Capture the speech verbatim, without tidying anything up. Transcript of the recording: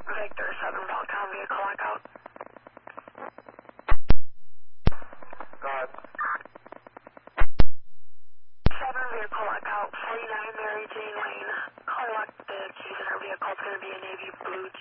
Victor seven Falcon vehicle lockout. God. seven vehicle lockout, forty-nine Mary Jane Lane. Calling lock the keys in her vehicle. It's going to be a navy blue